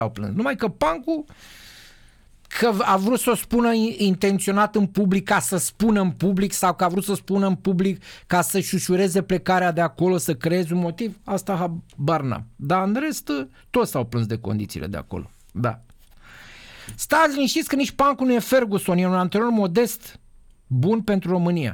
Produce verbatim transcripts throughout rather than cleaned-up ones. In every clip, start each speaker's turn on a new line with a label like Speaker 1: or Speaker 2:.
Speaker 1: au plâns. Numai că Pancu, că a vrut să o spună intenționat în public ca să spună în public sau că a vrut să spună în public ca să-și ușureze plecarea de acolo, să creeze un motiv, asta habar n-am. Dar în rest, toți s-au plâns de condițiile de acolo. Da. Stați liniștiți că nici Pancu nu e Ferguson, e un antrenor modest, bun pentru România.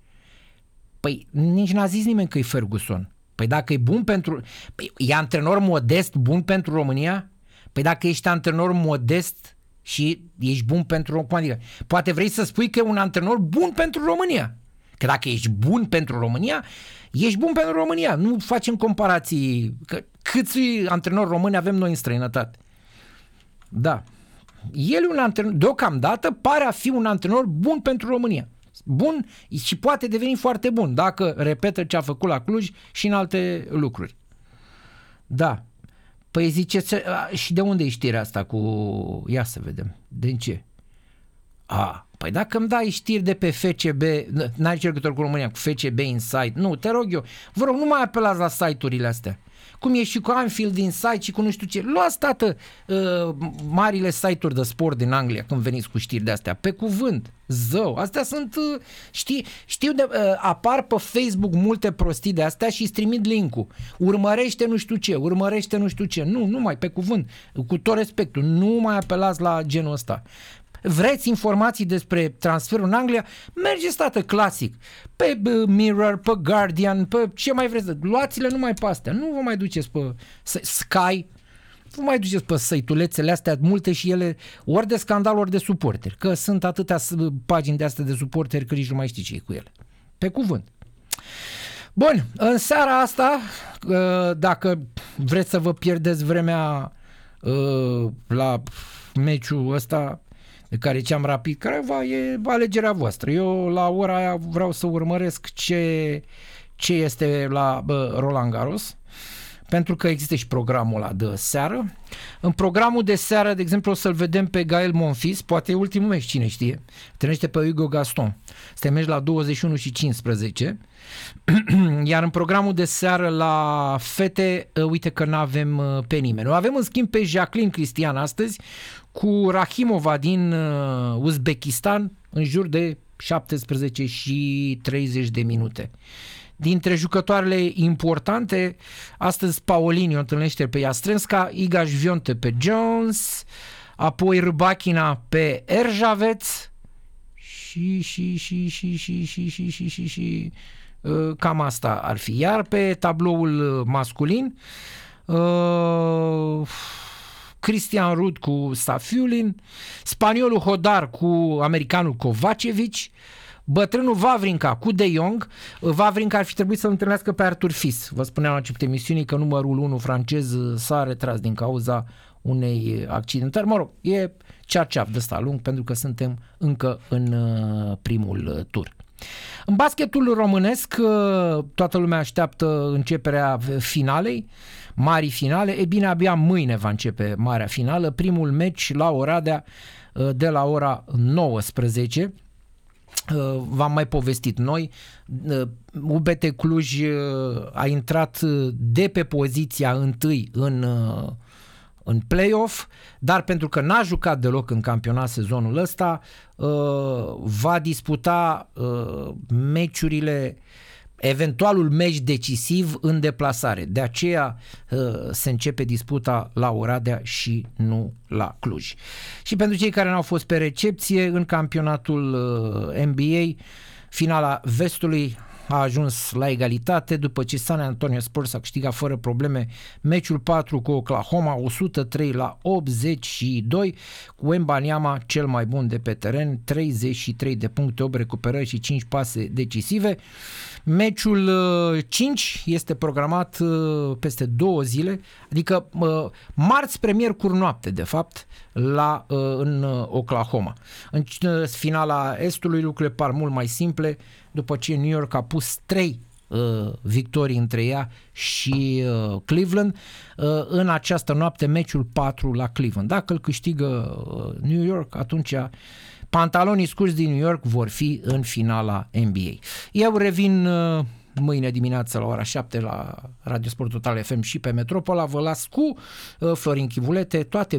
Speaker 1: Păi nici n-a zis nimeni că e Ferguson. Păi dacă e bun pentru... Păi, e antrenor modest bun pentru România? Păi dacă ești antrenor modest și ești bun pentru... Adică, poate vrei să spui că e un antrenor bun pentru România. Că dacă ești bun pentru România, ești bun pentru România. Nu facem comparații. Că câți antrenori români avem noi în străinătate? Da. El e un antrenor, deocamdată pare a fi un antrenor bun pentru România. Bun și poate deveni foarte bun dacă repetă ce a făcut la Cluj și în alte lucruri. Da. Păi ziceți, și de unde e știrea asta cu... Ia să vedem. De ce? A, păi dacă îmi dai știri de pe F C B, n-ai ce legătură cu România, cu F C B Insight, nu, te rog eu, vă rog, nu mai apelați la site-urile astea. Cum e și cu Anfield Insight și cu nu știu ce. Luați, tată, uh, marile site-uri de sport din Anglia când veniți cu știri de astea. Pe cuvânt. Zău. Astea sunt, uh, știi, știu de, uh, apar pe Facebook multe prostii de astea și îți trimit link-ul. Urmărește nu știu ce, urmărește nu știu ce. Nu, nu mai, pe cuvânt. Cu tot respectul. Nu mai apelați la genul ăsta. Vreți informații despre transferul în Anglia? Mergeți, tată, clasic. Pe Mirror, pe Guardian, pe ce mai vreți. Luați-le numai pe astea. Nu vă mai duceți pe Sky. Vă mai duceți pe săitulețele astea, multe și ele, ori de scandal, ori de suporteri. Că sunt atâtea pagini de astea de suporteri că nici nu mai știi ce e cu ele. Pe cuvânt. Bun, în seara asta, dacă vreți să vă pierdeți vremea la meciul ăsta de care ziceam Rapid Craiova, e alegerea voastră. Eu la ora aia vreau să urmăresc ce, ce este la bă, Roland Garros, pentru că există și programul ăla de seară. În programul de seară, de exemplu, o să-l vedem pe Gael Monfils, poate e ultimul meci, cine știe. Întâlnește pe Hugo Gaston. Este meci la douăzeci și unu și cincisprezece. Iar în programul de seară la fete, uite că nu avem pe nimeni. O avem în schimb pe Jacqueline Cristian astăzi cu Rahimova din Uzbekistan în jur de șaptesprezece și treizeci de minute. Dintre jucătoarele importante, astăzi Paolini o întâlnește pe Jastrenska, Iga Świątek pe Jones, apoi Rybakina pe Erjaveț și și și și și și și și și și cam asta ar fi. Iar pe tabloul masculin, uh, Cristian Rud cu Safiulin, spaniolul Hodar cu americanul Kovacevic, bătrânul Wawrinka cu De Jong. Wawrinka ar fi trebuit să-l întâlnească pe Arthur Fils. Vă spuneam la începutul emisiunii că numărul unu francez s-a retras din cauza unei accidentări. Mă rog, e cearceaf de ăsta lung pentru că suntem încă în primul tur. În basketul românesc toată lumea așteaptă începerea finalei, mari finale. E bine, abia mâine va începe marea finală. Primul meci la Oradea de la ora nouăsprezece. V-am mai povestit noi, U B T Cluj a intrat de pe poziția întâi în, în play-off, dar pentru că n-a jucat deloc în campionat sezonul ăsta, va disputa meciurile, eventualul meci decisiv în deplasare. De aceea se începe disputa la Oradea și nu la Cluj. Și pentru cei care n-au fost pe recepție, în campionatul N B A, finala vestului a ajuns la egalitate după ce San Antonio Spurs a câștigat fără probleme meciul patru cu Oklahoma, o sută trei la optzeci și doi, cu Wembanyama cel mai bun de pe teren, treizeci și trei de puncte, opt recuperări și cinci pase decisive. Meciul cinci este programat peste două zile, adică marți spre miercuri noapte, de fapt, la, în Oklahoma. În finala Estului lucrurile par mult mai simple, după ce New York a pus trei uh, victorii între ea și uh, Cleveland. Uh, în această noapte meciul patru la Cleveland. Dacă îl câștigă uh, New York, atunci pantalonii scurți din New York vor fi în finala N B A. Eu revin uh, mâine dimineață la ora șapte la Radio Sport Total F M și pe Metropola. Vă las cu Florin Chivulete. Toate